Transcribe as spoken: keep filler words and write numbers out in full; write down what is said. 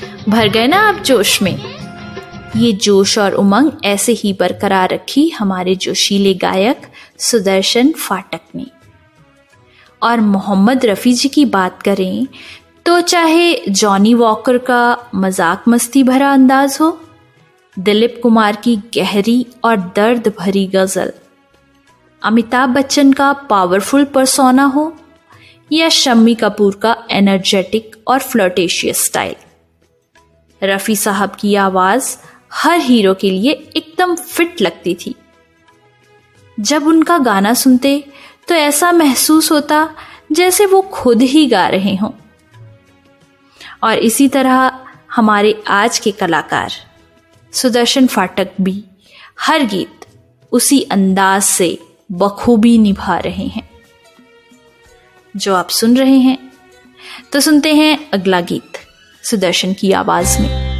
भर गए ना आप जोश में। ये जोश और उमंग ऐसे ही बरकरार रखी हमारे जोशीले गायक सुदर्शन फाटक ने। और मोहम्मद रफ़ी जी की बात करें तो चाहे जॉनी वॉकर का मजाक मस्ती भरा अंदाज हो, दिलीप कुमार की गहरी और दर्द भरी गज़ल, अमिताभ बच्चन का पावरफुल पर्सोना हो, या शम्मी कपूर का एनर्जेटिक और फ्लर्टेशियस स्टाइल, रफ़ी साहब की आवाज़ हर हीरो के लिए एकदम फिट लगती थी। जब उनका गाना सुनते तो ऐसा महसूस होता जैसे वो खुद ही गा रहे हों। और इसी तरह हमारे आज के कलाकार सुदर्शन फाटक भी हर गीत उसी अंदाज से बखूबी निभा रहे हैं जो आप सुन रहे हैं। तो सुनते हैं अगला गीत सुदर्शन की आवाज में।